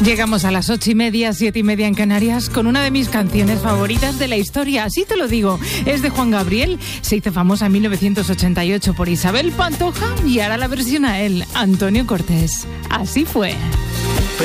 Llegamos a las 8:30, 7:30 en Canarias, con una de mis canciones favoritas de la historia. Así te lo digo, es de Juan Gabriel. Se hizo famosa en 1988 por Isabel Pantoja y ahora la versión a él, Antonio Cortés. Así fue.